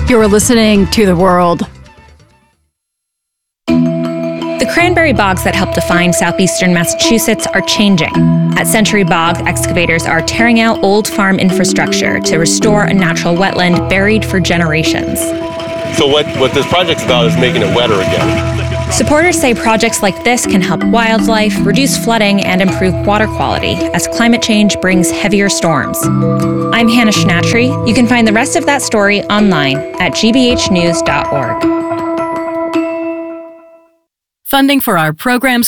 You're listening to The World. The cranberry bogs that help define southeastern Massachusetts are changing. At Century Bog, excavators are tearing out old farm infrastructure to restore a natural wetland buried for generations. So what this project's about is making it wetter again. Supporters say projects like this can help wildlife, reduce flooding, and improve water quality as climate change brings heavier storms. I'm Hannah Schnatry. You can find the rest of that story online at gbhnews.org. Funding for our programs